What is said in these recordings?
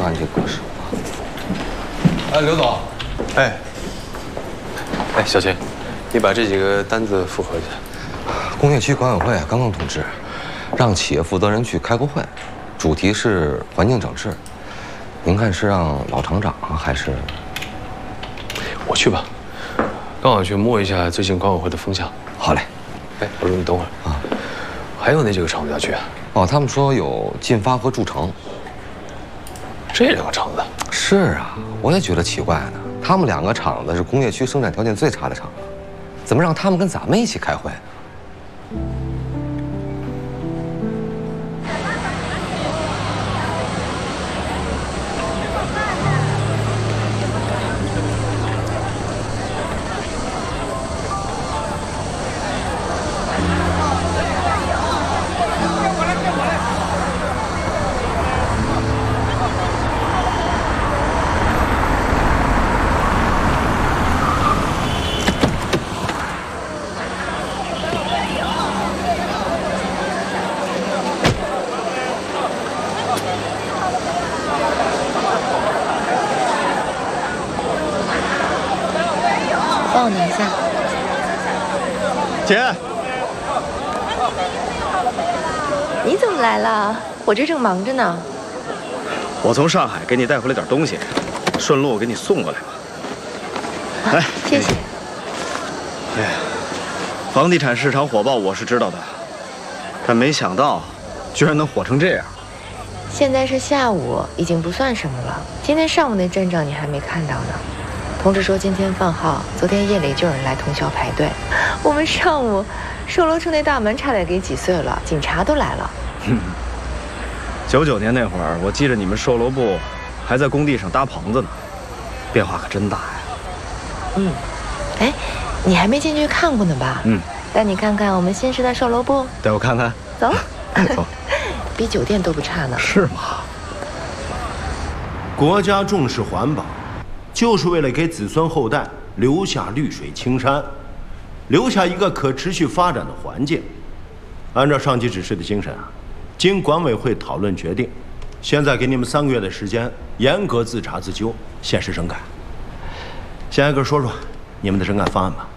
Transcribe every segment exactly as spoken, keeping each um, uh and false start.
按这格式。 哎，刘总， 哎， 哎，小秦，你把这几个单子复核一下。 工业区管委会刚刚通知，让企业负责人去开个会，主题是环境整治。您看是让老厂长还是？ 我去吧，刚好去摸一下最近管委会的风向。 好嘞。 哎，我说你等会儿啊，还有哪几个厂子要去啊？ 哦，他们说有进发和筑成。 这两个厂子？ 是啊，我也觉得奇怪呢。他们两个厂子是工业区生产条件最差的厂子，怎么让他们跟咱们一起开会？ 帮我拿下。 姐， 你怎么来了？我这正忙着呢。 我从上海给你带回来点东西，顺路给你送过来吧。来， 谢谢。 哎呀，房地产市场火爆我是知道的，但没想到居然能火成这样。 现在是下午，已经不算什么了。今天上午那阵仗你还没看到呢。同志说今天放号，昨天夜里就有人来通宵排队。我们上午售楼处那大门差点给挤碎了，警察都来了。 九九年那会儿，我记着你们售楼部还在工地上搭棚子呢，变化可真大呀。 嗯，哎，你还没进去看过呢吧？ 嗯， 带你看看我们新式的售楼部。 带我看看。 走， 走， 比酒店都不差呢。 是吗？ 国家重视环保，就是为了给子孙后代留下绿水青山，留下一个可持续发展的环境。按照上级指示的精神啊，经管委会讨论决定，现在给你们三个月的时间，严格自查自纠，限时整改。先挨个说说你们的整改方案吧。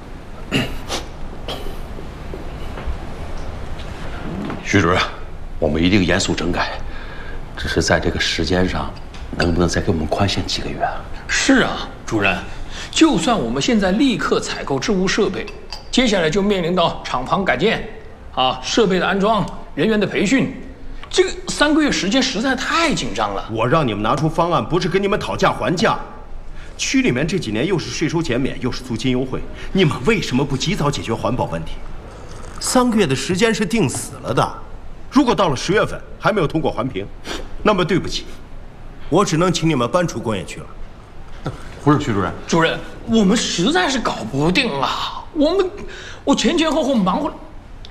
徐主任，我们一定严肃整改，只是在这个时间上，能不能再给我们宽限几个月啊？ 是啊，主任，就算我们现在立刻采购置物设备，接下来就面临到厂房改建，啊，设备的安装，人员的培训，这个三个月时间实在太紧张了。 我让你们拿出方案，不是跟你们讨价还价。区里面这几年又是税收减免，又是租金优惠，你们为什么不及早解决环保问题？三个月的时间是定死了的，如果到了十月份还没有通过环评，那么对不起，我只能请你们搬出工业区了。 不是，徐主任， 主任，我们实在是搞不定了，我们我前前后后忙活了。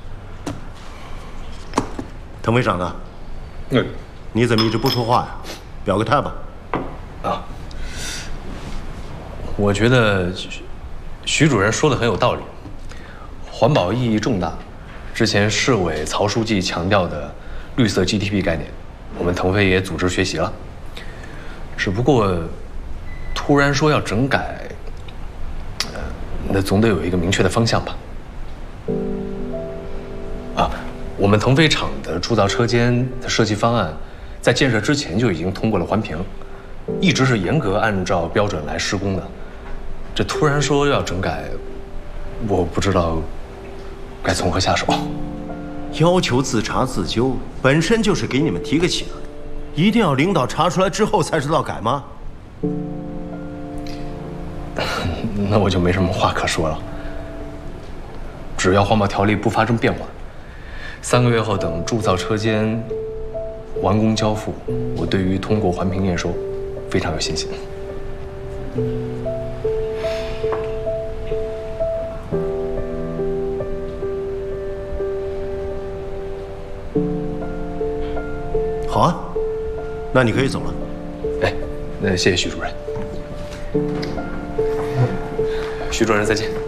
滕卫长呢？ 嗯， 你怎么一直不说话呀？表个态吧。 啊，我觉得徐徐主任说的很有道理，环保意义重大。之前市委曹书记强调的绿色 G D P 概念，我们腾飞也组织学习了。只不过，突然说要整改，呃，那总得有一个明确的方向吧。啊，我们腾飞厂的铸造车间的设计方案，在建设之前就已经通过了环评，一直是严格按照标准来施工的。这突然说要整改，我不知道该从何下手。 要求自查自纠，本身就是给你们提个醒，一定要领导查出来之后才知道改吗？ 那我就没什么话可说了。只要环保条例不发生变化，三个月后等铸造车间完工交付，我对于通过环评验收非常有信心。 好啊，那你可以走了。 哎，那谢谢徐主任。徐主任，再见。